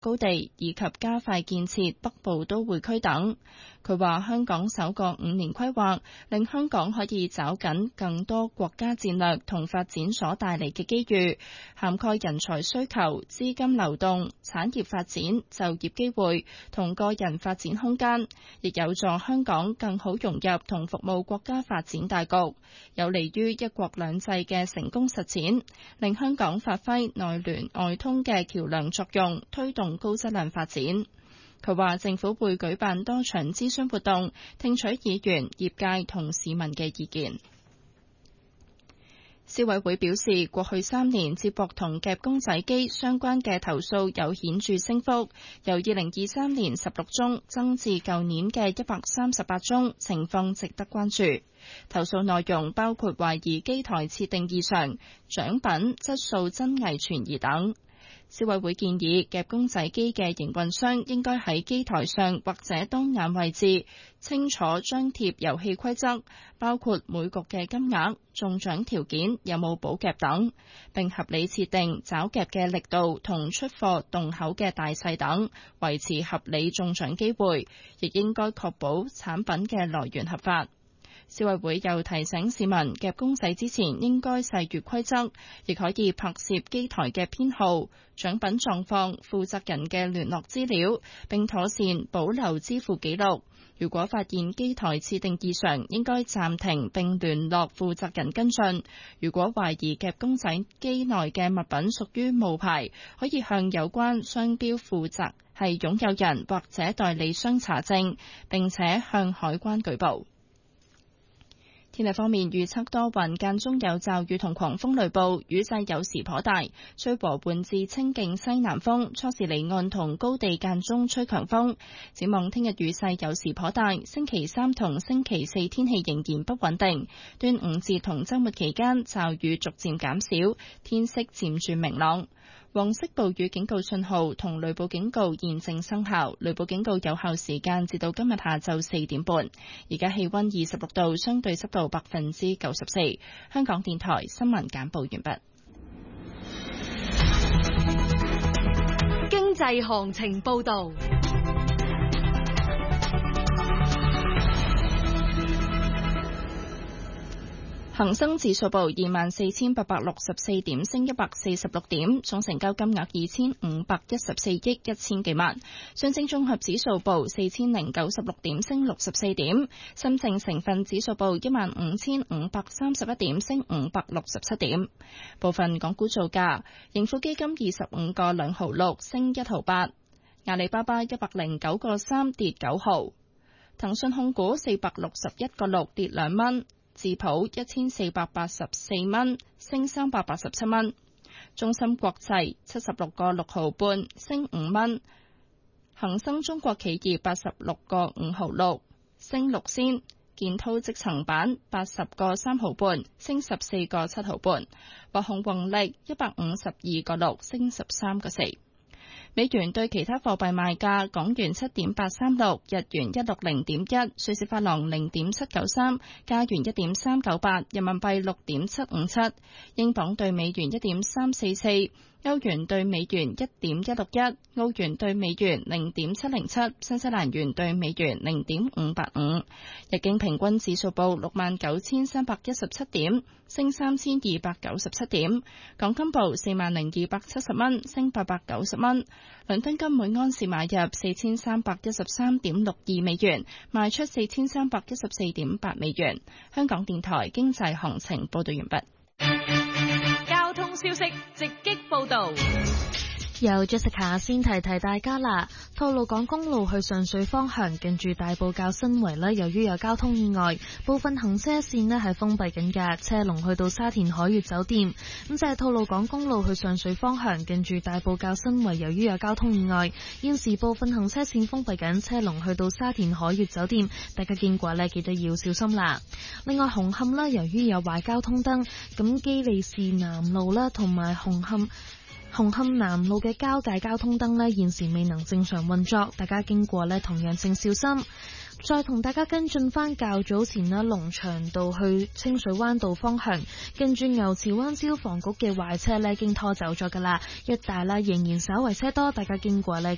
高地以及加快建設北部都會區等。佢話香港首個5年規劃令香港可以抓緊更多國家戰略同發展所帶嚟嘅機遇，涵蓋人才需求、資金流動、產業發展、就業機會同個人發展空間，亦有助香港更好融入同服務國家發展大局，有利於一國兩制嘅成功實踐，令香港發揮內聯外通嘅橋梁作用，推動高質量發展。佢話政府會舉辦多場諮詢活動，聽取議員、業界同市民嘅意見。消委會表示，過去3年接獲同夾公仔機相關嘅投訴有顯著升幅，由2023年16宗增至舊年嘅138宗，情況值得關注。投訴內容包括懷疑機台設定異常、獎品質素真偽存疑等。消委會建議夾公仔機嘅營運商應該喺機台上或者當眼位置清楚張貼遊戲規則，包括每局嘅金額、中獎條件、有冇補夾等，並合理設定找夾嘅力度同出貨洞口嘅大細等，維持合理中獎機會，亦應該確保產品嘅來源合法。消委會又提醒市民夾公仔之前應該細閱規則，亦可以拍攝機台嘅編號、獎品狀況、負責人嘅聯絡資料，並妥善保留支付記錄。如果發現機台設定異常，應該暫停並聯絡負責人跟進。如果懷疑夾公仔機內嘅物品屬於冒牌，可以向有關商標負責係擁有人或者代理商查證，並且向海關舉報。天氣方面，預測多雲，間中有驟雨同狂風雷暴，雨勢有時頗大，吹和緩至清勁西南風，初時離岸同高地間中吹強風。展望聽日雨勢有時頗大，星期3同星期4天氣仍然不穩定，端午節同週末期間驟雨逐漸減少，天色漸轉明朗。黃色暴雨警告信號同雷暴警告現正生效，雷暴警告有效時間至到今日下晝4點半。而家氣溫26度，相對濕度94%。香港電台新聞簡報完畢。 經濟行情報道。 恒生指數報24,864點，升146點，總成交金額2,514億1000幾萬。上證綜合指數報4,096點，升64點。深證成分指數報15,531點，升567點。部分港股造價：盈富基金25個2毫6，升1毫8；阿里巴巴109個3，跌9毫；騰訊控股461個6，跌2蚊。智普1484蚊，升387蚊；中芯國際76個6毫半，升5蚊；恒生中國企業86個5毫6，升6仙；建滔積層板80個3毫半，升14個7毫半；華虹宏力152個6，升13個4。美元對其他貨幣賣價：港元7.836，日元160.1，瑞士法郎0.793，加元1.398，人民幣6.757，英鎊對美元1.344。歐元對美元1.161，澳元對美元0.707，新西蘭元對美元0.585。日經平均指數報69,317點，升3,297點。港金報40,270蚊，升890蚊。倫敦金每安士買入4,313.62美元，賣出4,314.8美元。香港電台經濟行情報道完畢。 交通消息直擊報道。 由 Jessica 先提大家啦，吐露港公路去上水方向近住大埔滘新圍呢，由於有交通意外，部分行車線呢係封閉緊嘅，車龍去到沙田海悅酒店。咁就係吐露港公路去上水方向近住大埔滘新圍，由於有交通意外，現時部分行車線封閉緊，車龍去到沙田海悅酒店，大家經過呢記得要小心啦。另外紅磡啦，由於有壞交通燈，咁基利士南路啦同埋紅磡南路嘅交界交通燈呢，現時未能正常運作，大家經過呢同樣請小心。再同大家跟進翻較早前呢，龍翔道去清水灣道方向，跟住牛池灣消防局嘅壞車呢已經拖走咗噶啦，一帶啦仍然稍為車多，大家經過呢